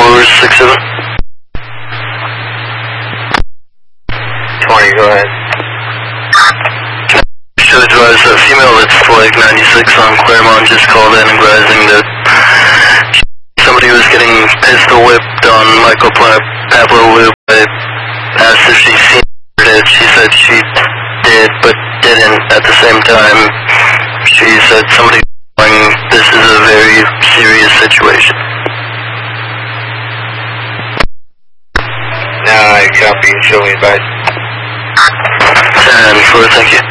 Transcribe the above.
467. 20, go ahead. To advise a female that's flight 96 on Claremont just called in advising that somebody was getting pistol whipped on Michael Pavlov. I asked if she'd seen it. She said she did, but didn't at the same time. She said somebody was saying this is a very serious situation. I copy, show me advice. 10-4, thank you.